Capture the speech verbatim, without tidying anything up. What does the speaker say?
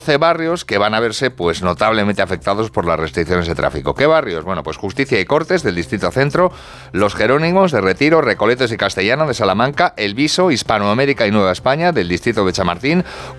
barrios que van a verse pues notablemente afectados por las restricciones de tráfico. ¿Qué barrios? Bueno, pues Justicia y Cortes del Distrito Centro, Los Jerónimos de Retiro, Recoletos y Castellano de Salamanca, El Viso, Hispanoamérica y Nueva España del Distrito de Chamartín,